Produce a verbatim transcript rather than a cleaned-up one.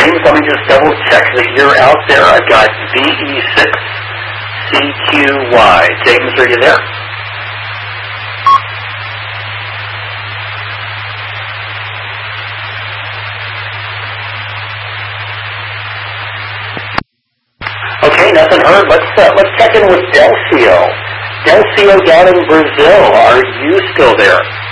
James, let me just double check that you're out there. I've got V E six C Q Y. James, are you there? Okay, nothing heard. Let's uh, let's check in with Delcio. Delcio down in Brazil. Are you still there?